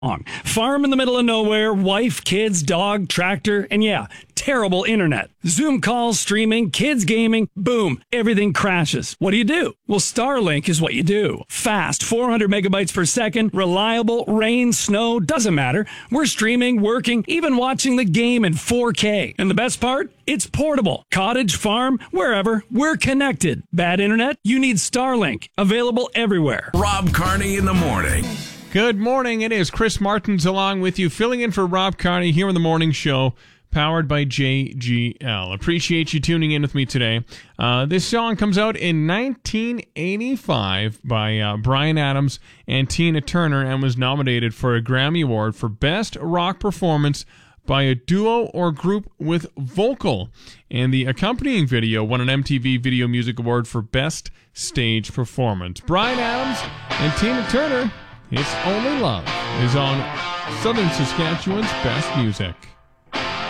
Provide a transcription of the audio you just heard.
Farm in the middle of nowhere, wife, kids, dog, tractor, and yeah, terrible internet. Zoom calls, streaming, kids gaming, boom, everything crashes. What do? Well, Starlink is what you do. Fast, 400 megabytes per second, reliable, rain, snow, doesn't matter. We're streaming, working, even watching the game in 4K. And the best part? It's portable. Cottage, farm, wherever, we're connected. Bad internet? You need Starlink. Available everywhere. Rob Carney in the morning. Good morning. It is Chris Martins along with you, filling in for Rob Carney here on the morning show, powered by JGL. Appreciate you tuning in with me today. This song comes out in 1985 by Bryan Adams and Tina Turner and was nominated for a Grammy Award for Best Rock Performance by a duo or group with vocal. And the accompanying video won an MTV Video Music Award for Best Stage Performance. Bryan Adams and Tina Turner, It's Only Love, is on Southern Saskatchewan's Best Music.